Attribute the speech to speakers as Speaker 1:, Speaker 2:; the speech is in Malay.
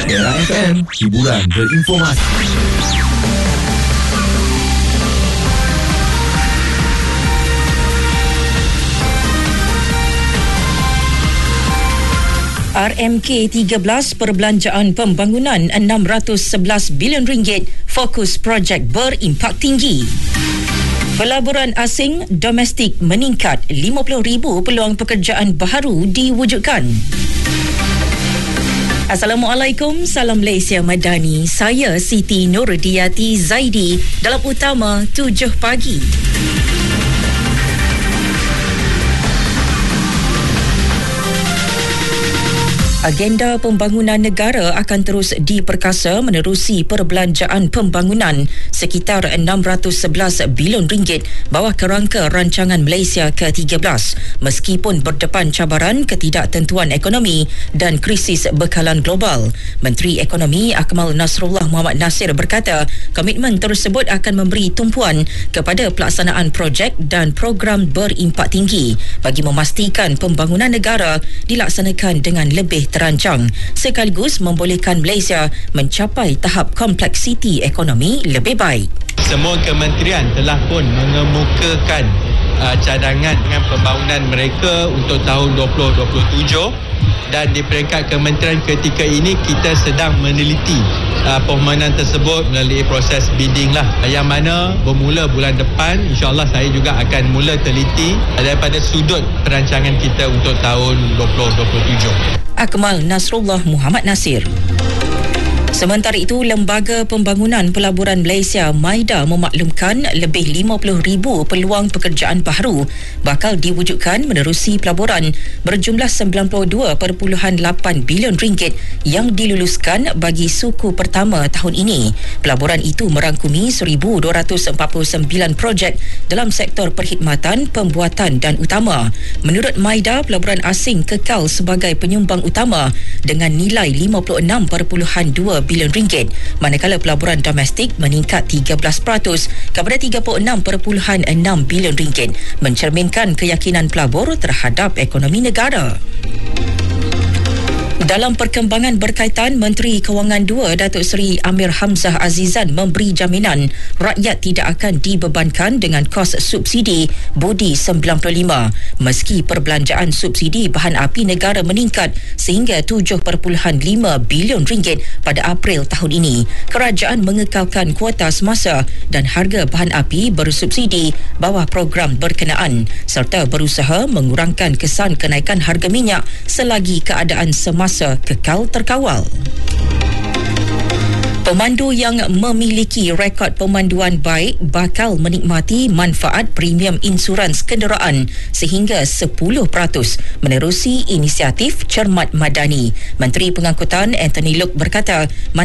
Speaker 1: Era FM, hiburan berinformasi.
Speaker 2: RMK 13 Perbelanjaan Pembangunan RM611 bilion fokus projek berimpak tinggi. Pelaburan asing domestik meningkat, 50,000 peluang pekerjaan baharu diwujudkan. Assalamualaikum, salam Malaysia Madani. Saya Siti Nurdiati Zaidi dalam utama 7 pagi. Agenda pembangunan negara akan terus diperkasa menerusi perbelanjaan pembangunan sekitar RM611 bilion bawah kerangka rancangan Malaysia ke-13 meskipun berdepan cabaran ketidaktentuan ekonomi dan krisis bekalan global. Menteri Ekonomi Akmal Nasrullah Muhammad Nasir berkata komitmen tersebut akan memberi tumpuan kepada pelaksanaan projek dan program berimpak tinggi bagi memastikan pembangunan negara dilaksanakan dengan lebih terancang sekaligus membolehkan Malaysia mencapai tahap kompleksiti ekonomi lebih baik.
Speaker 3: Semua kementerian telah pun mengemukakan cadangan dengan pembangunan mereka untuk tahun 2027 dan di peringkat kementerian ketika ini kita sedang meneliti permohonan tersebut melalui proses bidding lah, yang mana bermula bulan depan insyaAllah saya juga akan mula teliti daripada sudut perancangan kita untuk tahun 2027.
Speaker 2: Akmal Nasrullah Muhammad Nasir. Sementara itu, Lembaga Pembangunan Pelaburan Malaysia MIDA memaklumkan lebih 50,000 peluang pekerjaan baharu bakal diwujudkan menerusi pelaburan berjumlah RM92.8 bilion yang diluluskan bagi suku pertama tahun ini. Pelaburan itu merangkumi 1,249 projek dalam sektor perkhidmatan, pembuatan dan utama. Menurut MIDA, pelaburan asing kekal sebagai penyumbang utama dengan nilai RM56.2 bilion, manakala pelaburan domestik meningkat 13% kepada RM36.6 bilion, mencerminkan keyakinan pelabur terhadap ekonomi negara. Dalam perkembangan berkaitan, Menteri Kewangan II Datuk Seri Amir Hamzah Azizan memberi jaminan rakyat tidak akan dibebankan dengan kos subsidi Budi 95 meski perbelanjaan subsidi bahan api negara meningkat sehingga RM7.5 bilion pada April tahun ini. Kerajaan mengekalkan kuota semasa dan harga bahan api bersubsidi bawah program berkenaan serta berusaha mengurangkan kesan kenaikan harga minyak selagi keadaan semasa kekal terkawal. Pemandu yang memiliki rekod pemanduan baik bakal menikmati manfaat premium insurans kenderaan sehingga 10% menerusi inisiatif Cermat Madani. Menteri Pengangkutan Anthony Loke berkata